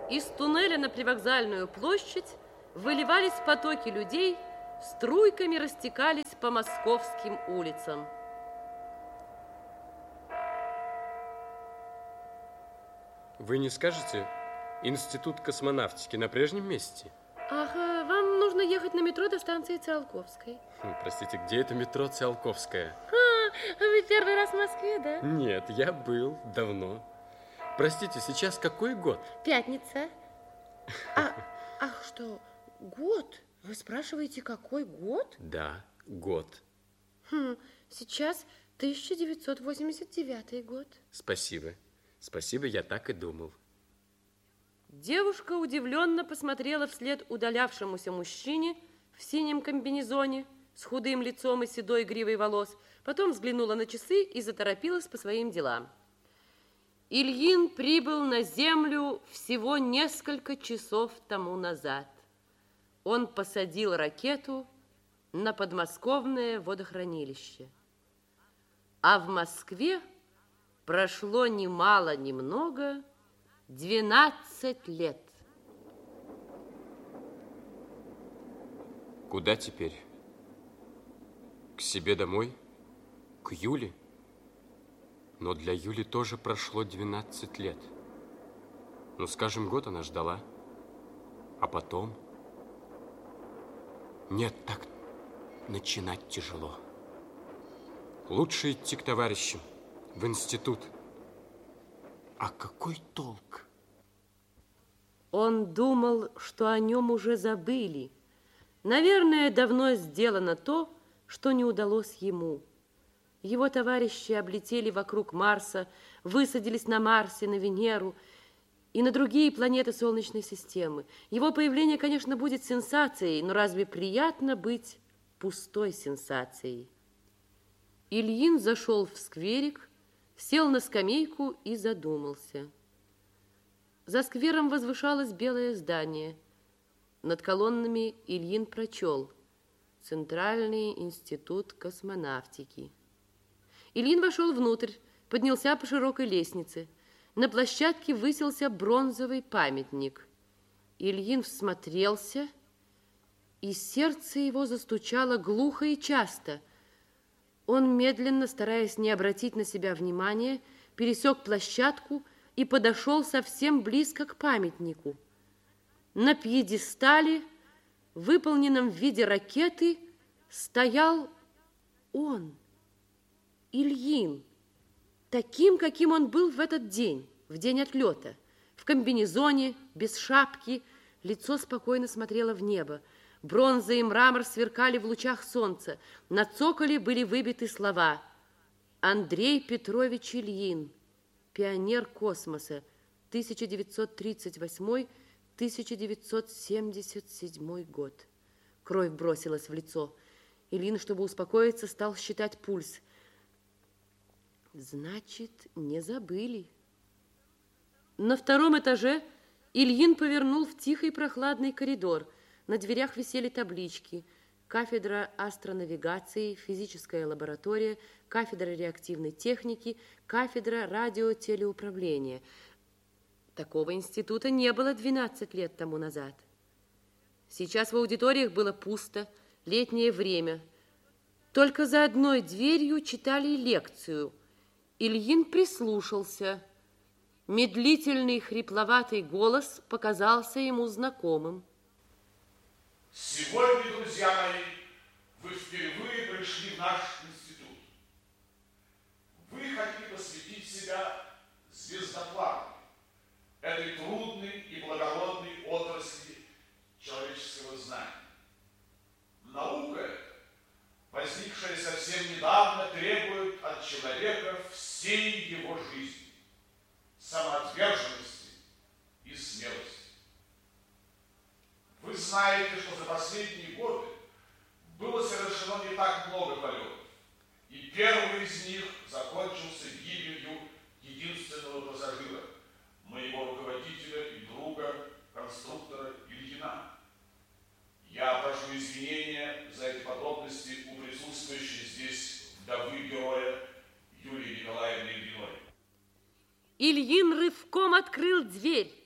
Из туннеля на Привокзальную площадь выливались потоки людей, струйками растекались по московским улицам. Вы не скажете, Институт космонавтики на прежнем месте? Ах, вам нужно ехать на метро до станции Циолковской. Простите, где это метро Циолковская? Вы первый раз в Москве, да? Нет, я был давно. Простите, сейчас какой год? Пятница. Ах, что, год? Вы спрашиваете, какой год? Да, год. Сейчас 1989 год. Спасибо. Спасибо, я так и думал. Девушка удивленно посмотрела вслед удалявшемуся мужчине в синем комбинезоне с худым лицом и седой гривой волос, потом взглянула на часы и заторопилась по своим делам. Ильин прибыл на Землю всего несколько часов тому назад. Он посадил ракету на подмосковное водохранилище. А в Москве прошло ни мало ни много 12 лет. Куда теперь? К себе домой? К Юле? Но для Юли тоже прошло 12 лет. Ну, скажем, год она ждала. А потом? Нет, так начинать тяжело. Лучше идти к товарищам, в институт. А какой толк? Он думал, что о нем уже забыли. Наверное, давно сделано то, что не удалось ему. Его товарищи облетели вокруг Марса, высадились на Марсе, на Венеру и на другие планеты Солнечной системы. Его появление, конечно, будет сенсацией, но разве приятно быть пустой сенсацией? Ильин зашел в скверик, сел на скамейку и задумался. За сквером возвышалось белое здание. Над колоннами Ильин прочел: Центральный институт космонавтики. Ильин вошел внутрь, поднялся по широкой лестнице. На площадке высился бронзовый памятник. Ильин всмотрелся, и сердце его застучало глухо и часто. Он медленно, стараясь не обратить на себя внимания, пересек площадку и подошел совсем близко к памятнику. На пьедестале, выполненном в виде ракеты, стоял он, Ильин, таким, каким он был в этот день, в день отлета, в комбинезоне, без шапки, лицо спокойно смотрело в небо. Бронза и мрамор сверкали в лучах солнца. На цоколе были выбиты слова: Андрей Петрович Ильин, пионер космоса, 1938-1977 год. Кровь бросилась в лицо. Ильин, чтобы успокоиться, стал считать пульс. Значит, не забыли. На втором этаже Ильин повернул в тихий прохладный коридор. На дверях висели таблички: кафедра астронавигации, физическая лаборатория, кафедра реактивной техники, кафедра радиотелеуправления. Такого института не было 12 лет тому назад. Сейчас в аудиториях было пусто, летнее время. Только за одной дверью читали лекцию. Ильин прислушался. Медлительный хрипловатый голос показался ему знакомым. Сегодня, друзья мои, вы впервые пришли в наш институт. Вы хотите посвятить себя звездоплаванию, этой трудной и благородной отрасли человеческого знания. Наука, возникшая совсем недавно, требует от человека всей его жизни самоотверженности и смелости. Вы знаете, что за последние годы было совершено не так много полетов, и первый из них закончился гибелью единственного пассажира, моего руководителя и друга, конструктора Ильина. Я прошу извинения за эти подробности у присутствующей здесь вдовы героя Юлии Николаевны Ильиной. Ильин рывком открыл дверь.